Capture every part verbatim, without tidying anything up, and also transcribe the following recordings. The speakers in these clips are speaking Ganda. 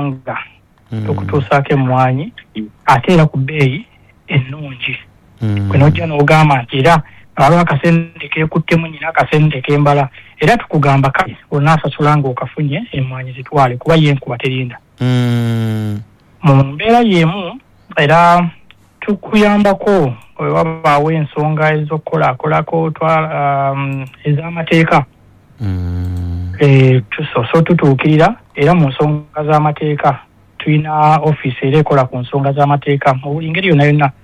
eggwanga mm. okutuusaako emmwanyi ate era ku bbeeyi ennungi mm. kwe nojja n'ogamba nti era waliwo akasente keekuttemu nnyina akasente kembala era tukugamba kale onaasasula ng'okafunye emmwanyi zitwale kuba yenkuba terinda mm. mu mbeera y'emu era tukuyambako wabaawo ensonga ez'okukolaakolako um, ez'amateeka mm. e, so tutuukirira era mu nsonga z'amateeka tulina ofiisi era ekola ku nsonga z'amateeka mu buli ngeri yonna yonna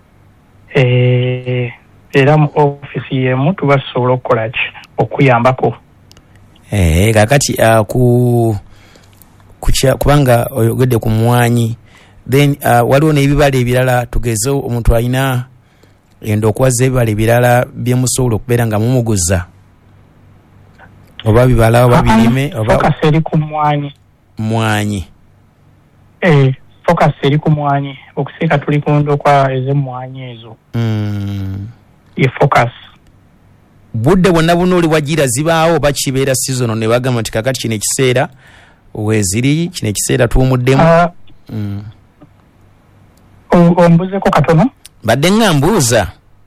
e, era mu ofiisi y'emu tuba tusobola okukola ki okuyambako eh kakati uh, ku kucha kubanga oyogedde ku mwanyi then uh, waliwo n'ebibala ebirala tugeze omuntu alina enda okwaza ebibala ebirala byemusobola okubeera nga mumuguza oba bibala oba birime oba focus eri ku mwanyi mwanyi eh focus eri ku mwanyi okuseeka tuli ku ndokwa ez'emmwanyi ezo mm. ye focus budde bwonna buno oli wagira zibaawo oba kibeera season ne bagamba nti kakati kino ekiseera weziri kino ekiseera tuwumuddemu uh, mm. ombuzeko katono badde nga mbuuza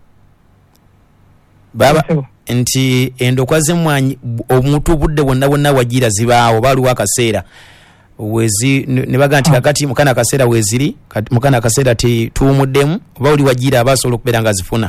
baba nti endokwa z'emmwanyi omuntu budde bwonna bwonna wagira zibaawo baliwo akaseera wezi ne baga nti kakati mukana akaseera weziri mukana akaseera tuwumuddemu oba oli wagira abasobola okubeera nga zifuna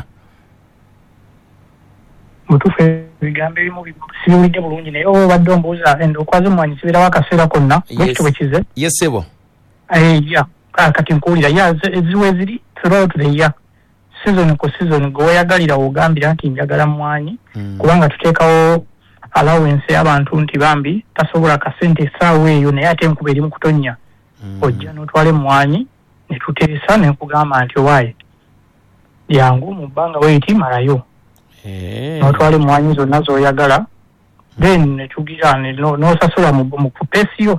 mutuufu ebigambo ebimu sibiwulidde bulungi naye oba obadde ombuuza endokwa z'emmwanyi zibeerawo akaseera konna bwekityo bwe kize yesebo ya kati nkuwulira ya eziwe ziri throughout the year season ku season gweoyagalira wogambira nti njagala mmwanyi mm. kubanga tuteekawo allowance y'abantu nti bambi tasobola kasente essaawa eyo naye ate enkuba eri mu kutonnya mm. ojja n'otwala emmwanyi ne tuteesa ne nkugamba nti owaaye yangu mu bbanga weeti malayo hey. n'otwala emmwanyi zonna z'oyagala then ne tugira n'osasula mu kupeesiyo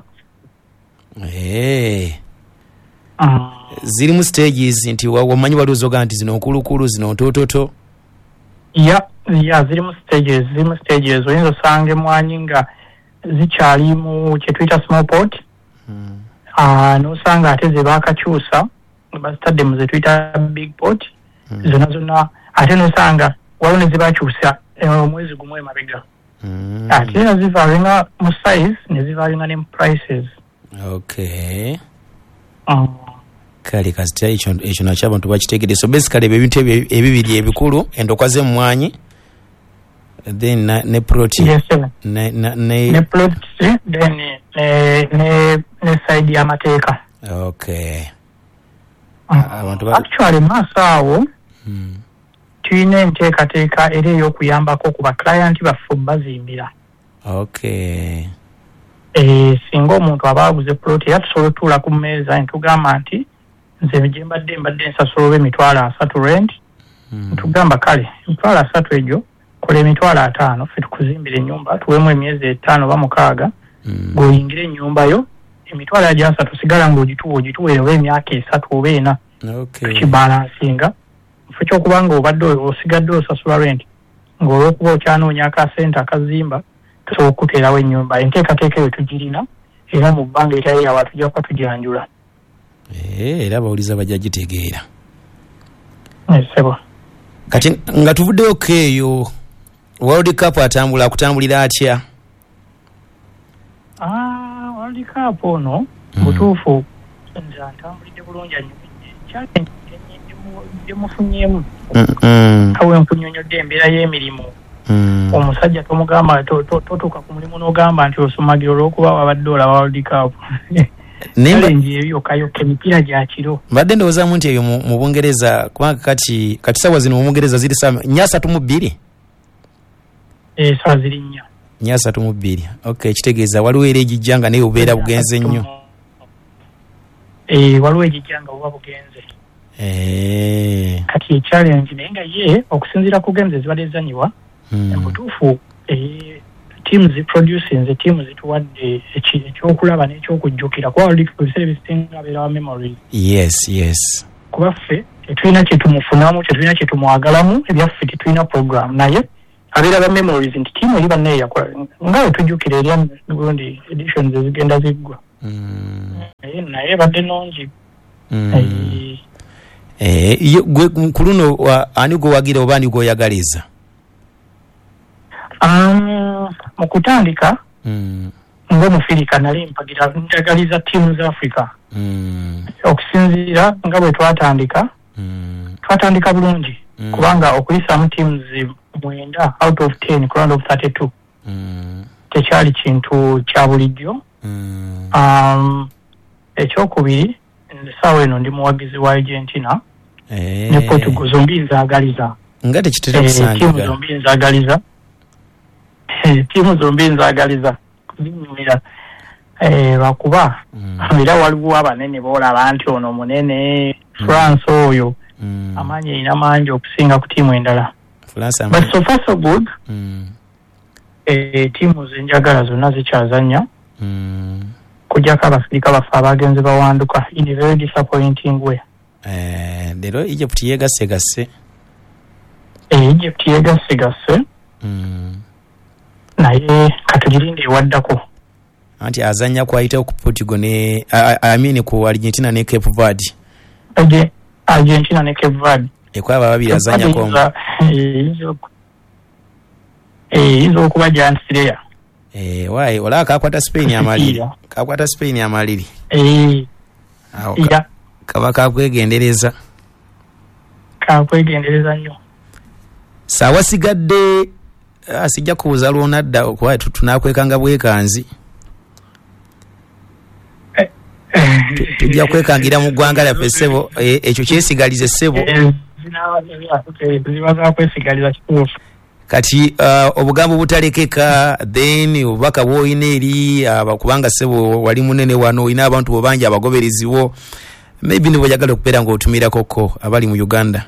hey. mm. ziri mu stages nti wamanyi waliwo zoga nti zino nkulukulu zino ntototo ya ya ziri mu stages ziri mu stages oyinza osanga emmwanyi nga zikyali mu kye tuyita small pot hmm. uh, n'osanga ate ze baakakyusa bazitadde mu ze tuyita big pot hmm. zonna zonna ate n'osanga waliwo ne zibakyusa omwezi gumu emabega hmm. ate era zivaalinga mu size ne zivaalinga ne mu prices okay um, kale kasita ekyo ekyo nakyo abantu bakitegedde so basically ebintu ebibiri ebikulu endokwa z'emmwanyi then na, ne protein yes, ne na, ne ne protein then ne ne ne side y'amateeka okay um, abantu actually maaso awo hmm. tulina enteekateeka era ey'okuyambako ku baclient baffe bazimbira okay eh singa omuntu aba aguze ploti era tusobola otuula ku mmeeza ntugamba nti nze gye mbadde mbadde nsasula oba emitwalo asatu rent mm. ntugamba kale emitwalo asatu egyo kola emitwalo ataano ffe tukuzimbira ennyumba tuweemu emyezi etaano oba mukaaga mm. ng'oyingira ennyumba yo emitwalo agyo asatu sigala ng'ogituwa ogituweera oba emyaka esatu oba ena okay. tukibalansinga ffe kyokuba nga obadde osigadde osasula rent ng'olwokuba okyanoonya akasente akazimba tusobola okuteerawo ennyumba enteekateeka eyo tugirina era mu bbanga eryayo awo tujja kuba tugiranjula eh era bawuliza bajja gitegeera esebo kati nga tuvuddeyo keeyo World Cup atambula akutambulira atya ah World Cup ono butuufu nze atambulidde bulungi challenge gyemufunyeemu kawe nkunyonyodde embeera y'emirimu Mm. omusajja tomugamba totuuka ku mulimu n'ogamba nti osumagira olw'okuba wabadde olaba World Cup challenge eyo yokayoka emipiira gya kiro mbadde ndowoozamu nti eyo mu Bungereza kubanga kati kati sawa zino mu Bungereza ziri saa nnya asatu mu bbiri eh sawa ziri nnya nnya asatu mu bbiri okay kitegeeza waliwo era egijja nga naye obeera bugenze nnyo eh waliwo egijja nga oba bugenze eh kati e challenge naye nga ye okusinziira ku games ezibadde ezanyibwa mutuufu teams producing teams zituwadde ekyokulaba n'ekyokujjukira kuba World Cup ebiseera ebisinga abeerawo memories yes yes kuba ffe tetulina kyetumufunamu tetulina kyetumwagalamu ebyaffe tetulina program naye abeera ba memories nti tiimu eri bannaye yakola nga we tujjukira erya gundi editions ezigenda ziggwa naye badde nongi. Mm. Eh, iyo gwe kuluno wa ani go wagira obani go yagaliza. Um, mu kutandika mm. ngo mufirika nali mpagira njagaliza timu za Africa. Mm. Okusinzira nga bwe twatandika. Mm. Twatandika bulungi. Mm. Kubanga okuyisa mu teams mwenda out of ten ku round of thirty-two. Mm. Tekyali kintu kya bulijjo. Mm. Um, ekyokubiri sawa eno ndi muwagizi wa Argentina. Eh. Ne Portugal zombi nzaagaliza. Nga tekitera kusangiza. Timu zombi nzaagaliza. Timu zombi nzaagaliza. Kuzinyumira. Eh, bakuba. Mm. Era waliwo abanene boolaba nti ono munene. Mm. France oyo. Mm. Amanyi erina mangi okusinga ku timu endala. France amanyi. But so far so good. Mm. Eh, timu zenjagala zonna zikyazanya. Mm. Kujjako abasirika baffe abagenzi bawanduka in a very disappointing way. Eh, lero Egypt yegasse. Eh, Egypt yegasse. Mm. Naye katugirinde ewaddako. Anti azanya kwaita ku Portugal ne I mean ku Argentina ne Cape Verde. Age Argentina ne Cape Verde. E kwa babiri azanya ko. Eh, izo kuba giant player. Eh, wai ola akakwata Spain amaliri. Kakwata Spain amaliri. Eh. Awo. Ka, kaba kakwegendereza. Kakwegendereza nnyo. Sawa sigadde asijja kuuza lwonadda okuba tunakwekanga bwekanzi. Tujja kwekangira mu ggwanga lyaffe ssebo ekyo kyesigalize ssebo. Zibaza kwesigaliza kituufu. Kati uh, obugambo butalekeka then obubaka bwoyina eri abakubanga ssebo wali munene wano oyina abantu bobangi abagobereziwo maybe nibo jagala okubeera ng'otumirako ko abali mu Uganda.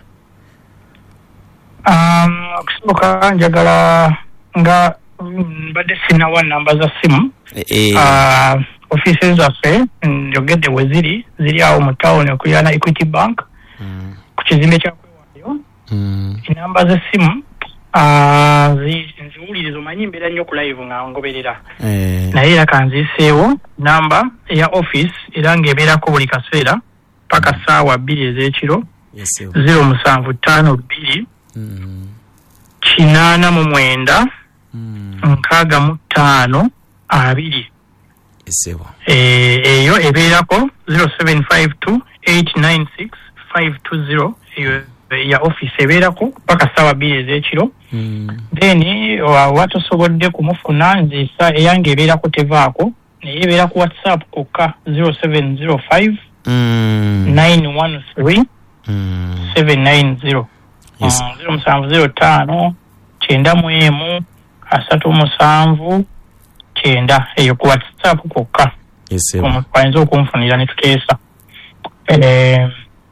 Um, okusoboka njagala nga mbadde sinawa namba za simu. Eh. Uh, offices zaffe njogedde we ziri ziri awo mu town okuyana Equity Bank. Mm. Ku kizimbe kyakwewayo. Mm. Namba za simu ah uh, nziwuliriza omanyi mbeera nnyo ku live nga ngoberera. Eh. Naye era kanziseewo namba ya office era ng'ebeerako buli kaseera paka mm. saawa bbiri ez'ekiro. Yes. zero musanvu ttaano bbiri. Mm. Kinaana mu mwenda. Mm. Nkaaga mu ttaano abiri. Esebo. Eh, eyo ebeerako zero seven five two eight nine six five two zero eyo ya office ebeerako paka saawa bbiri ez'ekiro. Mm. Then watosobodde kumufuna nzisa eyange ebeerako tevaako naye ebeera ku WhatsApp kokka zero seven zero five nine one three seven nine zero. Yes. Uh, zero musanvu zero ttaano kyenda mu emu asatu musanvu kyenda eyo ku WhatsApp kokka. Yes. Oyinza okunfunira ne tuteesa. Eh,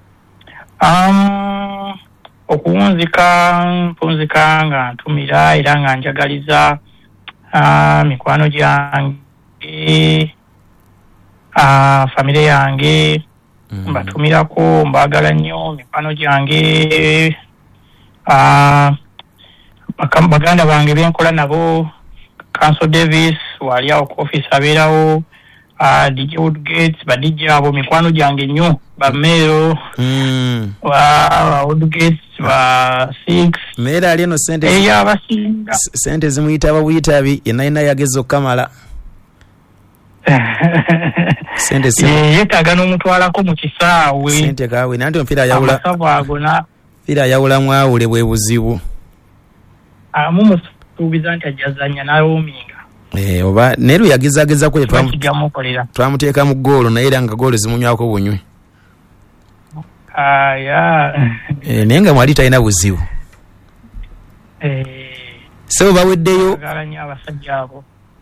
um, okuwunzika mpunzika nga ntumira era nga njagaliza uh, mikwano gyange uh, famire yange mm. mbatumirako mbagala nnyo mikwano gyange uh, baganda bange benkola nabo Council Davis wali awo ku office abeerawo uh, D J Woodgates ba D J abo mikwano gyange nnyo ba Mero mm. wa Woodgates ba six Mera ali no sente eya abasinga sente zimuyita abuyitabi yenayina yagezo kamala sente se yetaga n'omutwalako mu kisaawe sente kawe nanti mpira yawula agona mpira yawula mwawule bwe buzibu amu musuubiza nti ajazanya n'aloominga eh oba neru yagezageza kwe twamukolera twamuteeka mu goolo naye era nga goolo zimunywako bunywe. Ah ya eh nenga mwali talina buzibu eh sebo baweddeyo galanya abasajja abo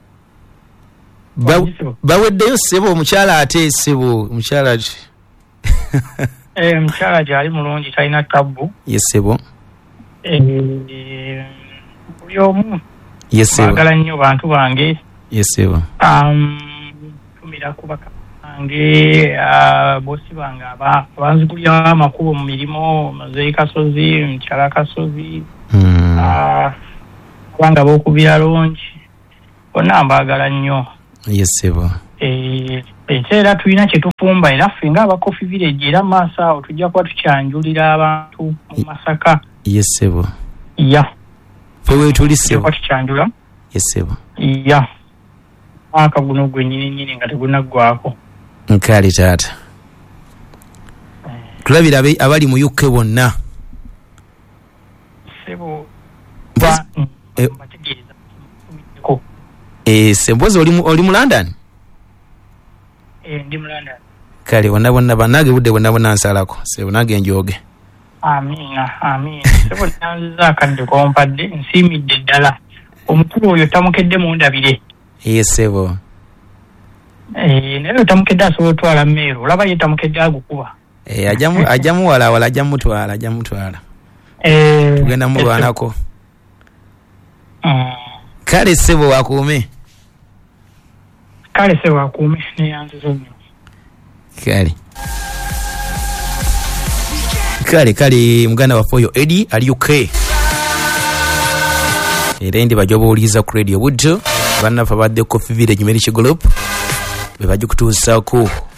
baweddeyo sebo omukyala ate sebo omukyala ate eh omukyala gyali mulungi talina tabu. Yes sebo eh buli omu yes sebo bagala nnyo bantu bange. Yes sebo um tumira kubaka bange uh, bosi bange aba banzigulya amakubo mu mirimo Mazei Kasozi Mchala Kasozi mm. uh, banga bokubira longi bonna mbagala nnyo. Yes sebo eh era tulina kye tufumba era ffe ng'aba Coffee Village era maaso awo tujja kuba tukyanjulira abantu mu Masaka. Yes sebo. Ya. Fe weetuli sebo. Tukyanjula. Yes sebo. Ya. Aka guno gwe nyini nyini nga tegunaggwako. Nkali taata. Tulabira abali mu U K bonna. Sebo. Ba eh, eh sembozi oli oli mu London? Eh ndi mu London. Kale wonna bonna banage budde bonna bonna nsalako. Sebo nage njoge. Amina, amina. Sebo nanza kandi kompadde nsimidde ddala. Omukulu oyo tamukedde mu ndabire. Yes sebo. Eh naye tamukedde asobola twala mmero. Olaba ye tamukedde agukuba. Eh ajamu ajamu wala wala ajamu twala ajamu twala. Eh tugenda mu lwanako. Mm. Kale sebo wakuume. Kale sebo wakuume ne yanzizo nnyo. Kale. Kale kale muganda wa foyo Eddie ali U K. Era ndi bajoba uliza ku Radio Wood. Bana fa badde Coffee Village Marriage Group. Be bajukutusa ko